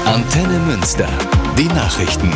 Antenne Münster. Die Nachrichten.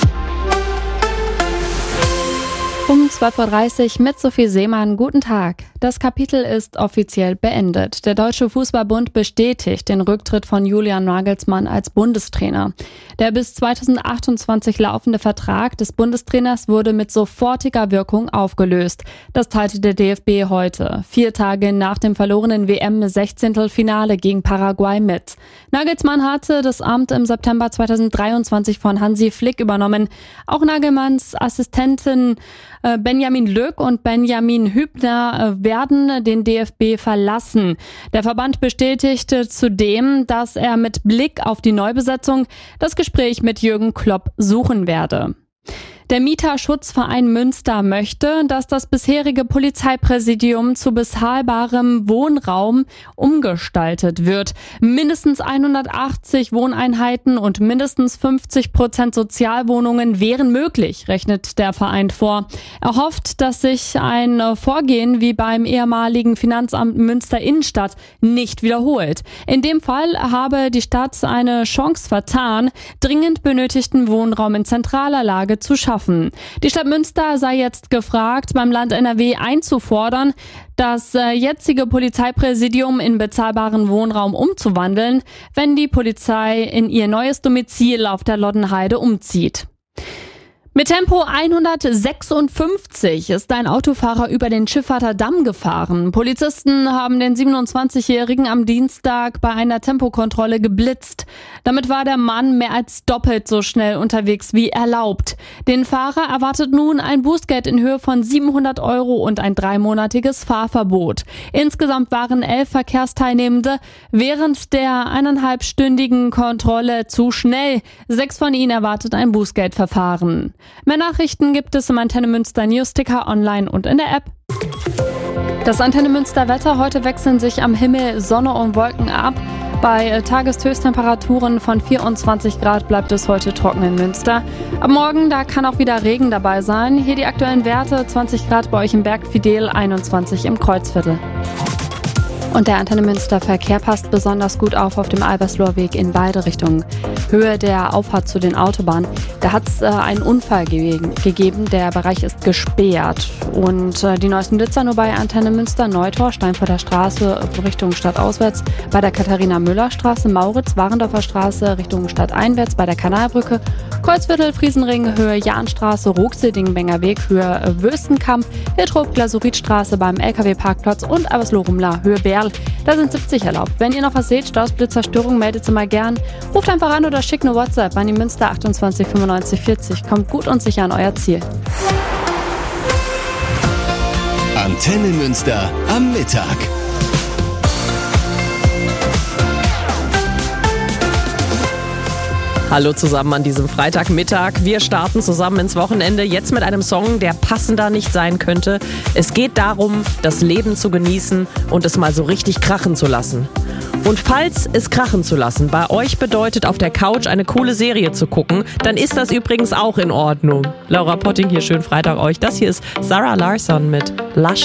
Um 12.30 Uhr mit Sophie Seemann. Guten Tag. Das Kapitel ist offiziell beendet. Der Deutsche Fußballbund bestätigt den Rücktritt von Julian Nagelsmann als Bundestrainer. Der bis 2028 laufende Vertrag des Bundestrainers wurde mit sofortiger Wirkung aufgelöst. Das teilte der DFB heute, 4 Tage nach dem verlorenen WM-16-Finale gegen Paraguay mit. Nagelsmann hatte das Amt im September 2023 von Hansi Flick übernommen. Auch Nagelsmanns Assistenten Benjamin Lück und Benjamin Hübner werden den DFB verlassen. Der Verband bestätigte zudem, dass er mit Blick auf die Neubesetzung das Gespräch mit Jürgen Klopp suchen werde. Der Mieterschutzverein Münster möchte, dass das bisherige Polizeipräsidium zu bezahlbarem Wohnraum umgestaltet wird. Mindestens 180 Wohneinheiten und mindestens 50% Sozialwohnungen wären möglich, rechnet der Verein vor. Er hofft, dass sich ein Vorgehen wie beim ehemaligen Finanzamt Münster Innenstadt nicht wiederholt. In dem Fall habe die Stadt eine Chance vertan, dringend benötigten Wohnraum in zentraler Lage zu schaffen. Die Stadt Münster sei jetzt gefragt, beim Land NRW einzufordern, das jetzige Polizeipräsidium in bezahlbaren Wohnraum umzuwandeln, wenn die Polizei in ihr neues Domizil auf der Loddenheide umzieht. Mit Tempo 156 ist ein Autofahrer über den Schiffather Damm gefahren. Polizisten haben den 27-Jährigen am Dienstag bei einer Tempokontrolle geblitzt. Damit war der Mann mehr als doppelt so schnell unterwegs wie erlaubt. Den Fahrer erwartet nun ein Bußgeld in Höhe von 700 € und ein 3-monatiges Fahrverbot. Insgesamt waren 11 Verkehrsteilnehmende während der 1,5-stündigen Kontrolle zu schnell. 6 von ihnen erwartet ein Bußgeldverfahren. Mehr Nachrichten gibt es im Antenne Münster Newsticker online und in der App. Das Antenne Münster Wetter. Heute wechseln sich am Himmel Sonne und Wolken ab. Bei Tageshöchsttemperaturen von 24 Grad bleibt es heute trocken in Münster. Ab morgen, da kann auch wieder Regen dabei sein. Hier die aktuellen Werte: 20 Grad bei euch im Bergfidel, 21 im Kreuzviertel. Und der Antenne Münster Verkehr passt besonders gut auf dem Albersloher Weg in beide Richtungen. Höhe der Auffahrt zu den Autobahnen. Da hat es einen Unfall gegeben. Der Bereich ist gesperrt. Und die neuesten Blitzer nur bei Antenne Münster, Neutor, Steinfurter Straße Richtung Stadtauswärts, bei der Katharina-Müller-Straße, Mauritz, Warendorfer Straße Richtung Stadteinwärts, bei der Kanalbrücke, Kreuzviertel, Friesenring, Höhe Jahnstraße, Ruxeding-Benger Weg, Höhe Wöstenkamp, Hiltrop, Glasuritstraße beim LKW-Parkplatz und Albersloh-Rumla, Höhe Berl. Da sind 70 erlaubt. Wenn ihr noch was seht, Staus, Blitzer, Störungen, meldet sie mal gern. Ruft einfach an oder schickt eine WhatsApp an die Münster 28 95 40. Kommt gut und sicher an euer Ziel. Antenne Münster am Mittag. Hallo zusammen an diesem Freitagmittag. Wir starten zusammen ins Wochenende, jetzt mit einem Song, der passender nicht sein könnte. Es geht darum, das Leben zu genießen und es mal so richtig krachen zu lassen. Und falls es krachen zu lassen bei euch bedeutet, auf der Couch eine coole Serie zu gucken, dann ist das übrigens auch in Ordnung. Laura Potting hier, schönen Freitag euch. Das hier ist Zara Larsson mit Lush.